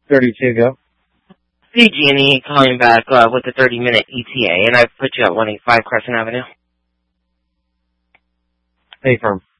32, go. PG&E calling back with the 30-minute ETA, and I put you at 185 Crescent Avenue. Hey, firm.